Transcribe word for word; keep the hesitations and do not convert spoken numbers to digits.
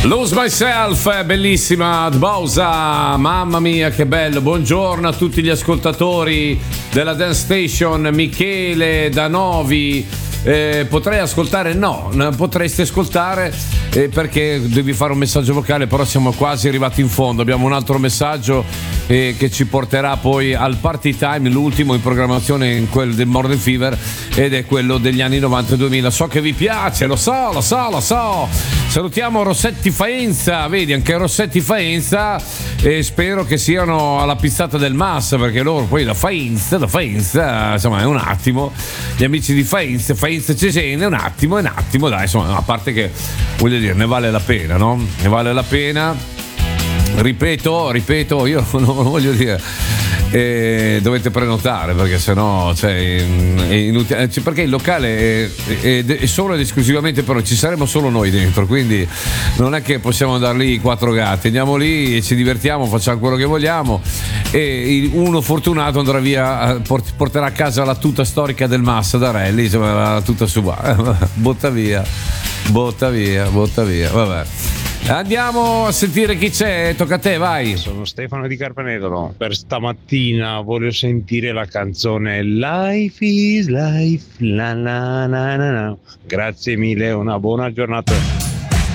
Lose Myself, bellissima Bowser, mamma mia che bello. Buongiorno a tutti gli ascoltatori della Dance Station, Michele Danovi. Eh, potrei ascoltare? No, potresti ascoltare eh, perché devi fare un messaggio vocale, però siamo quasi arrivati in fondo. Abbiamo un altro messaggio eh, che ci porterà poi al Party Time, l'ultimo in programmazione, in quel del Morning Fever, ed è quello degli anni novanta e duemila. So che vi piace, lo so, lo so, lo so. Salutiamo Rossetti Faenza, vedi anche Rossetti Faenza, e spero che siano alla pizzata del Mas, perché loro poi da Faenza, da Faenza, insomma è un attimo, gli amici di Faenza, Faenza Cesena, un attimo, un attimo, dai, insomma, a parte che voglio dire, ne vale la pena, no? Ne vale la pena. Ripeto, ripeto, io non voglio dire, eh, dovete prenotare perché sennò cioè, è inutile, perché il locale è, è, è solo ed esclusivamente per noi, ci saremo solo noi dentro, quindi non è che possiamo andare lì quattro gatti, andiamo lì e ci divertiamo, facciamo quello che vogliamo, e uno fortunato andrà via, porterà a casa la tuta storica del Massa da Rally, insomma, la tuta sua, botta via, botta via, botta via, vabbè. Andiamo a sentire chi c'è, tocca a te, vai. Sono Stefano di Carpenedolo. Per stamattina voglio sentire la canzone Life is Life. La, la, la, la, la. Grazie mille, una buona giornata.